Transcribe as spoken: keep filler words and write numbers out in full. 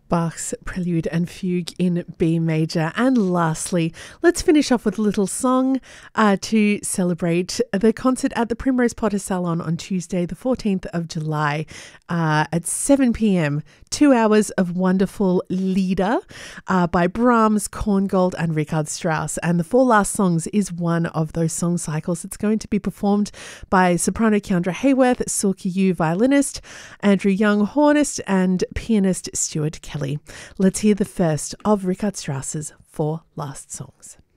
Bach's Prelude and Fugue in B major. And lastly, let's finish off with a little song uh, to celebrate the concert at the Primrose Potter Salon on Tuesday, the fourteenth of July uh, at seven p.m. Two hours of wonderful Lieder uh, by Brahms, Korngold and Richard Strauss. And the Four Last Songs is one of those song cycles. It's going to be performed by soprano Kiandra Hayworth, Silke Yu, violinist, Andrew Young, hornist, and pianist Stuart Kelly. Let's hear the first of Richard Strauss's Four Last Songs.